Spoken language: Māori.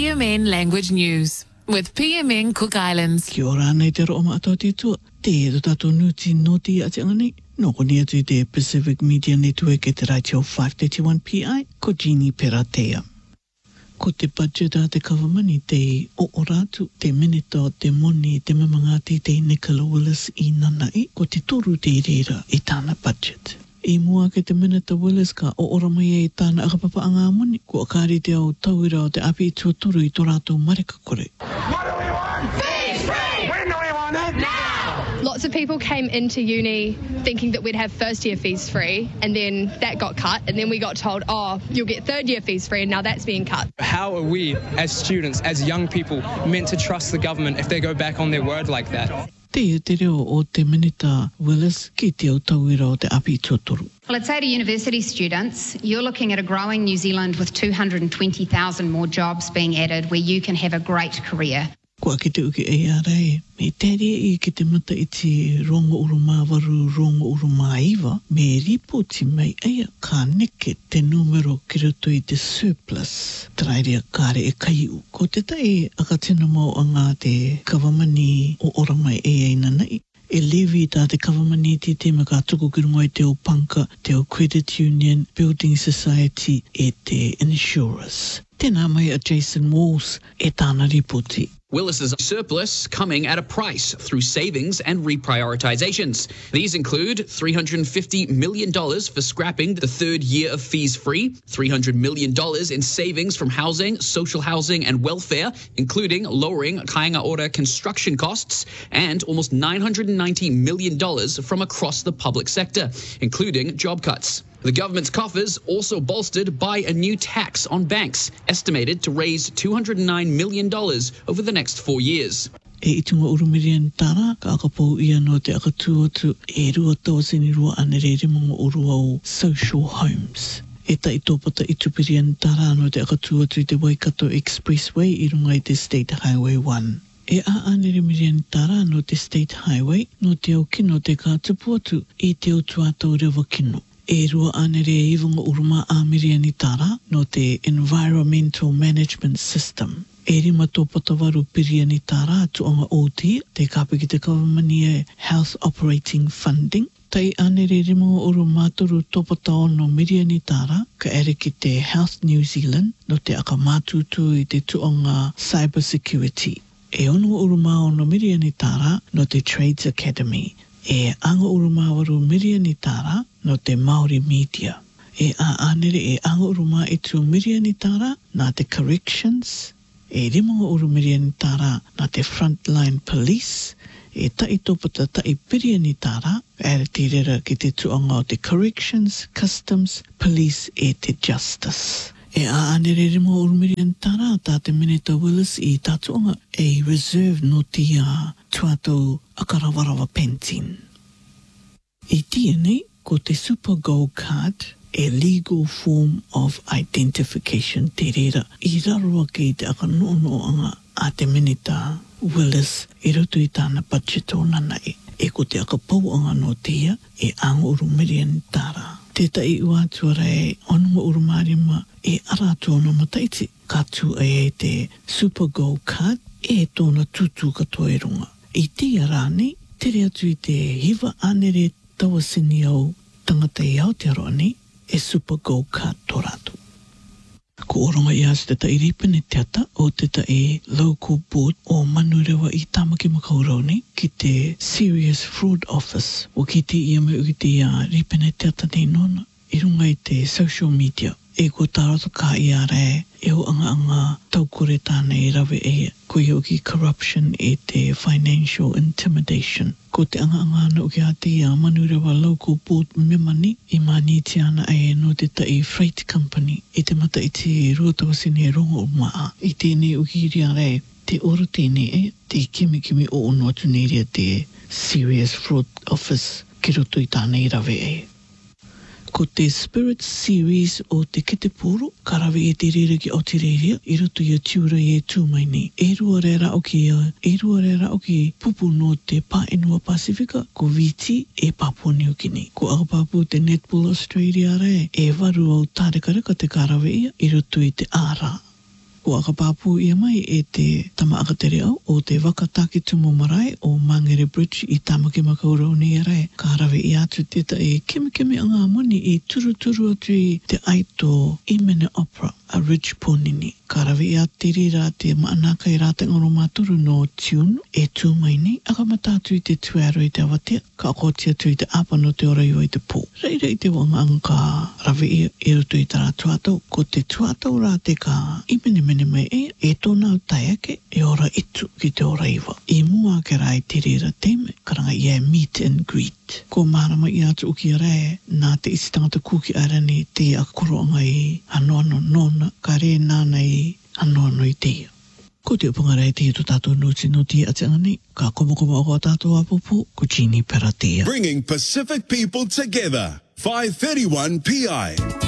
PMN Language News with PMN Cook Islands. Kia ora nei te roa mātou tītua. Te tato nuti noti a te angani. No koni atu te Pacific Media Network e te Raitio 531 PI, ko Jeannie Peratea. Ko te budget a te kawamani te o oratu, te minita, te moni, te mamangati, te Nicola Willis I nanai, ko te toru te reira I tāna budget. I mua ke te minita Willis ka o ora mai e tāna akapapa a ngā moni, ko akari te au tauira o te api I tuatoru I tō rātou marika kore. What do we want? Fees free! When do we want it? Now! Lots of people came into uni thinking that we'd have first year fees free, and then that got cut, and then we got told, oh, you'll get third year fees free, and now that's being cut. How are we, as students, as young people, meant to trust the government if they go back on their word like that? Te reo o te minita Willis ki te au tauira o te api tuatoru. Well, I'd say to university students, you're looking at a growing New Zealand with 220,000 more jobs being added where you can have a great career. Kua ki te uki ARA, me tere I ki te mata I te rongo urumā waru, rongo urumā iwa, me ripoti mai eia ka neke te numero ki roto I te surplus, trairea kāre e kaiu. Ko te tai akatena mau a ngā te kawamani o ora mai e nanai. E levi tā te kawamani te maka tuku ki rungo I te o panka, te o credit union, building society e te insurers. Tēnā mai a Jason Walls e tāna ripoti. Willis's surplus coming at a price through savings and reprioritizations. These include $350 million for scrapping the third year of fees-free, $300 million in savings from housing, social housing and welfare, including lowering kāinga ora construction costs, and almost $990 million from across the public sector, including job cuts. The government's coffers also bolstered by a new tax on banks, estimated to raise $209 million over the next 4 years. E itunga urumirian tāra, ka akapau ia no te akatuatu e rua tawasini rua anerere mga urua o social homes. E ta I tōpata I tupirian tāra no te akatuatu I te Waikato Expressway I runga I te State Highway 1. E a anere mirian tāra no te State Highway no te au kino te kātupuatu I te au tuatau rewa kino. E rua anere e iwanga uruma a miriani tāra no te Environmental Management System. E rima tōpata waru piriani tāra tuanga OT, te kāpe ki te kawamani e Health Operating Funding. Tai anere rima uruma toru tōpata o no miriani tāra, ka ere ki te Health New Zealand, no te akamātutu I te tuanga Cyber Security. E ono uruma o no miriani tāra no te Trades Academy. E anga uruma waru miriani tāra no te Māori Media. E a anere e anga uruma I tu miriani tāra na te Corrections. E rimonga uru miriani tāra na te Frontline Police. E tai tōpata tai piriani tāra ere te rera ki te tuanga o te Corrections, Customs, Police e te Justice. E a anere rimonga uru miriani tāra tā te Minita Willis I tā tuanga e reserve no te tuatou akarawarawa pension. I tia nei, ko te Super Gold Card, a legal form of identification te rera. I rarua ki te akanonoanga a te Minita Willis I roto I tāna budget o nanai. E ko te akapauanga no tia e anga miriani tāra. Te tai uatua rei onunga urumarima e aratua no mataiti. Katu e te Super Gold Card e tōna tutu katoa e runga. I tia rānei, tere atu I te hiwa anere tawasini au tangata I Aotearoa nei, e Super Gold Card tō rātou. Ko oronga I ase te tai ripene teata o te tai local board o manurewa I Tāmaki Makaurau nei ki te Serious Fraud Office o ki te ia me uki te ripene teata nei nona I runga I te social media. E ko tāroto ka I are e o anga taukore tāne I rawe e ko I uki corruption e te financial intimidation. Ko te anga no ki a te manurewa local board memani I mani te ana e no te tai freight company I te mata I te ruatawasini e rongo o maa. I tēnei uki ria re te oro tēnei e te kimi o ono atu nei ria te Serious Fraud Office ki roto I tāne I rawe e. Ko te Spirit Series o te Kitepuru, karawe e te rere ki Aotearoa, I roto I a tiura I e tūmai nei. E rua rera o ki pupu no te Pāinua Pasifika, ko VT e Papua New Guinea. Ko Agapapu te Netball Australia re, e waru au tārekareka te karawe ia, I roto I te āra. Ko aka pāpū ia mai e te tama akatere au o te wakataki tumo marae o Mangere Bridge I Tamaki Makaurau nei rai. Ka rawe I atu teta e keme anga moni I turu atu I te aito Imene Opera a Ridge Ponini. Ka rawe I atu rira te maanaka I rāta ngoro māturu no tune e tū mai nei. Aka matatu I te tuaro I te awatea. Ka akotia tu I te apa no te ora iwa I te pō. Reira I te wanga anga ka rawe I roto I tara tuatau. Ko te tuatau rā te ka imene mai e tōna au tai ake e ora itu ki te ora iwa. I mua ke rai te rira teme, karanga I meet and greet. Ko marama I atu uki a rai, nā te isi tangata kuki arani te akoroanga I anoano nona, ka re nāna I anoano I te. Ko te upunga rei te to tātou nuti no te atanga nei, ka komo o tātou apopo, ko Jeannie Peratea. Bringing Pacific people together. 531 PI.